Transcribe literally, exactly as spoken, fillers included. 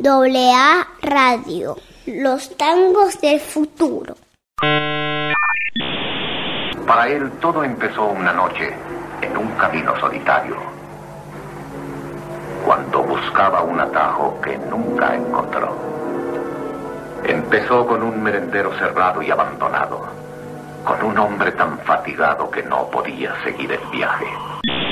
doble A Radio, los tangos del futuro. Para él todo empezó una noche en un camino solitario, cuando buscaba un atajo que nunca encontró. Empezó con un merendero cerrado y abandonado, con un hombre tan fatigado que no podía seguir el viaje.